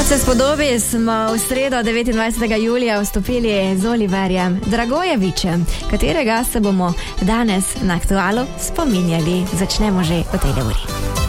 Kot se spodobi, smo v sredo 29. julija vstopili z Oliverjem Dragojevićem, katerega se bomo danes na Aktualu spominjali. Začnemo že v tej uri.